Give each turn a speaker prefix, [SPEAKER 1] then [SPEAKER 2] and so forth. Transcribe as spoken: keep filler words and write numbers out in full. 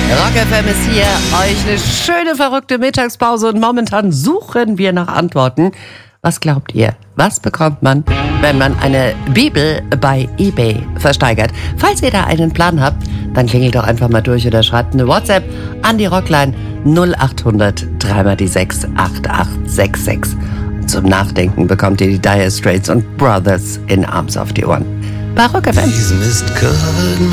[SPEAKER 1] Rock F M ist hier, euch eine schöne, verrückte Mittagspause und momentan suchen wir nach Antworten. Was glaubt ihr? Was bekommt man, wenn man eine Bibel bei eBay versteigert? Falls ihr da einen Plan habt, dann klingelt doch einfach mal durch oder schreibt eine WhatsApp an die Rockline null acht hundert drei mal die sechs acht acht sechs sechs. Zum Nachdenken bekommt ihr die Dire Straits und Brothers in Arms auf die Ohren. Bei Rock F M.